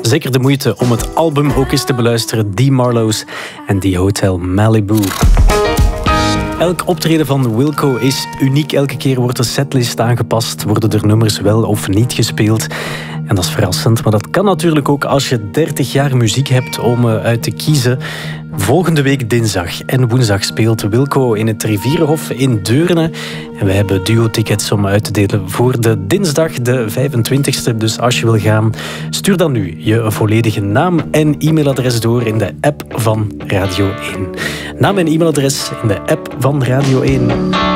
Zeker de moeite om het album ook eens te beluisteren. Die Marlows en die Hotel Malibu. Elk optreden van Wilco is uniek. Elke keer wordt de setlist aangepast, worden er nummers wel of niet gespeeld. En dat is verrassend, maar dat kan natuurlijk ook als je 30 jaar muziek hebt om uit te kiezen. Volgende week dinsdag en woensdag speelt Wilco in het Rivierenhof in Deurne. En wij hebben duo-tickets om uit te delen voor de dinsdag, de 25e. Dus als je wil gaan, stuur dan nu je volledige naam en e-mailadres door in de app van Radio 1. Naam en e-mailadres in de app van Radio 1.